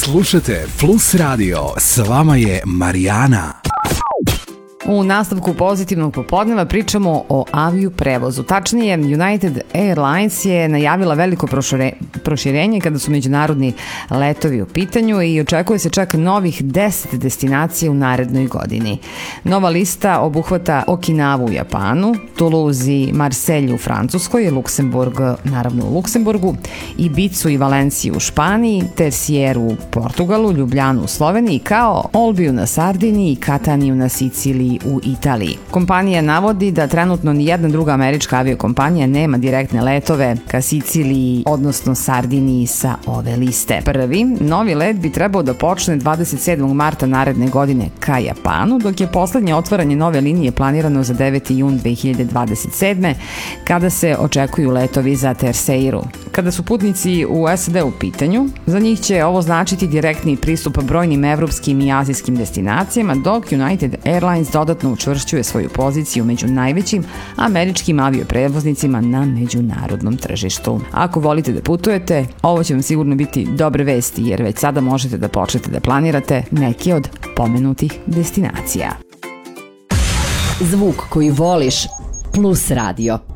Slušajte Plus Radio, s vama je Marijana. U nastavku pozitivnog popodneva pričamo o avio prevozu. Tačnije, United Airlines je najavila veliko proširenje kada su međunarodni letovi u pitanju i očekuje se čak novih 10 destinacija u narednoj godini. Nova lista obuhvata Okinavu u Japanu, Toulouse i Marseille u Francuskoj, Luksemburg naravno u Luksemburgu, Ibicu i Valenciju u Španiji, Tercieru u Portugalu, Ljubljanu u Sloveniji, kao Olbiju na Sardiniji i Kataniju na Siciliji u Italiji. Kompanija navodi da trenutno nijedna druga američka aviokompanija nema direktne letove ka Siciliji, odnosno Sardiniji sa ove liste. Prvi novi let bi trebao da počne 27. marta naredne godine ka Japanu, dok je poslednje otvaranje nove linije planirano za 9. jun 2027. kada se očekuju letovi za Terceiru. Kada su putnici u SAD u pitanju, za njih će ovo značiti direktni pristup brojnim evropskim i azijskim destinacijama, dok United Airlines dodatno učvršćuje svoju poziciju među najvećim američkim avioprevoznicima na međunarodnom tržištu. Ako volite da putujete, ovo će vam sigurno biti dobre vesti, jer već sada možete da počnete da planirate neke od pomenutih destinacija. Zvuk koji voliš, Plus Radio.